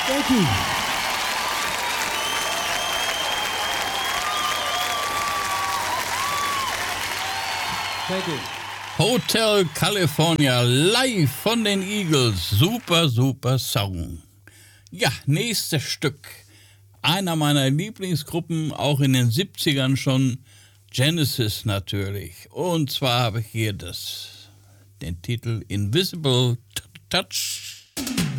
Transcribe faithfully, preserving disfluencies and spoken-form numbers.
Thank you. Thank you. Hotel California live von den Eagles. Super, super Song. Ja, nächstes Stück. Einer meiner Lieblingsgruppen, auch in den siebzigern schon, Genesis natürlich. Und zwar habe ich hier das, den Titel Invisible Touch.